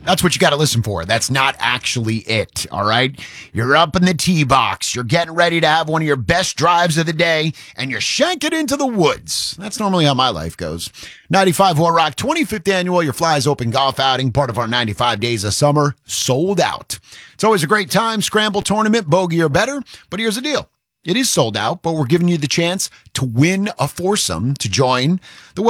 That's what you got to listen for. That's not actually it, all right? You're up in the tee box. You're getting ready to have one of your best drives of the day, and you're shanking into the woods. That's normally how my life goes. 95 Hole Rock 25th Annual Your Flies Open Golf Outing, part of our 95 Days of Summer, sold out. It's always a great time. Scramble tournament, bogey or better. But here's the deal. It is sold out, but we're giving you the chance to win a foursome to join the